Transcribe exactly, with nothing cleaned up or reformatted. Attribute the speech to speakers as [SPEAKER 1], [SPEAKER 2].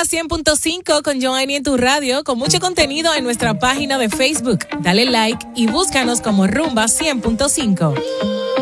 [SPEAKER 1] Rumba cien punto cinco con Joanny en tu radio, con mucho contenido en nuestra página de Facebook. Dale like y búscanos como Rumba cien punto cinco.